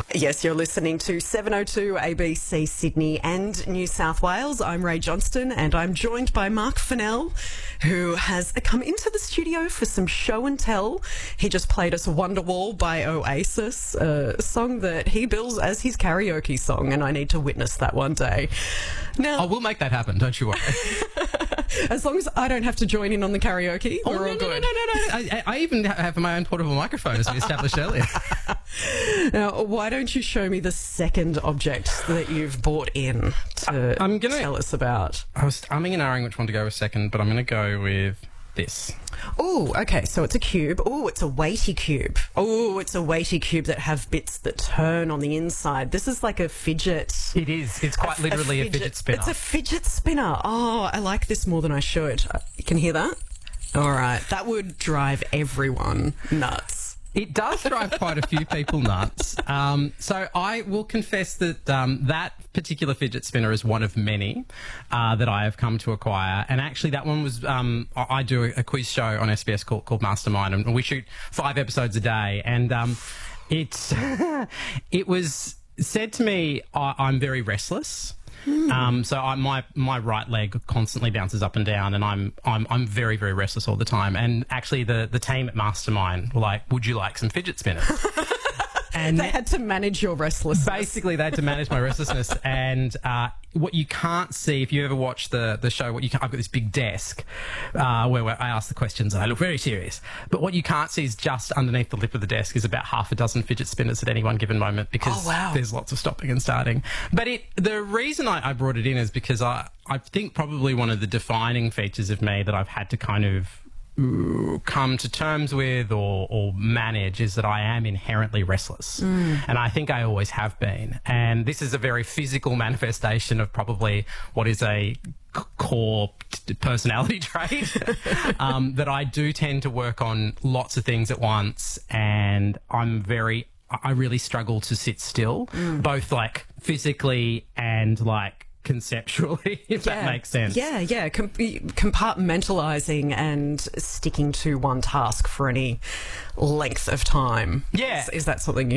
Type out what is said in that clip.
Yes, you're listening to 702 ABC Sydney and New South Wales. I'm Ray Johnston and I'm joined by Mark Fennell, who has come into the studio for some show and tell. He just played us Wonderwall by Oasis, a song that he bills as his karaoke song, and I need to witness that one day. Now, we'll make that happen, don't you worry. As long as I don't have to join in on the karaoke, we're all good. No. I even have my own portable microphone, as we established earlier. Now, why don't you show me the second object that you've brought in to tell us about? I was umming and ahhing which one to go with second, but I'm going to go with this. Oh, okay, so it's a cube. Oh, it's a weighty cube. Oh, it's a weighty cube that have bits that turn on the inside. This is like a fidget. It is. It's quite literally a fidget spinner. It's a fidget spinner. Oh, I like this more than I should. You can hear that? All right. That would drive everyone nuts. It does drive quite a few people nuts. So I will confess that that particular fidget spinner is one of many that I have come to acquire. And actually that one was, I do a quiz show on SBS called Mastermind, and we shoot 5 episodes a day. And it was said to me, I'm very restless. So my right leg constantly bounces up and down, and I'm very, very restless all the time. And actually, the team at Mastermind were like, "Would you like some fidget spinners?" And they had to manage your restlessness. Basically, they had to manage my restlessness. And what you can't see, if you ever watch the show, I've got this big desk where I ask the questions and I look very serious. But what you can't see is just underneath the lip of the desk is about half a dozen fidget spinners at any one given moment, because there's lots of stopping and starting. But the reason I brought it in is because I think probably one of the defining features of me that I've had to kind of come to terms with or manage is that I am inherently restless. And I think I always have been. And this is a very physical manifestation of probably what is a core personality trait that I do tend to work on lots of things at once, and I really struggle to sit still, both like physically and like conceptually, if that makes sense. Yeah. Compartmentalizing and sticking to one task for any length of time. Yeah. Is that something you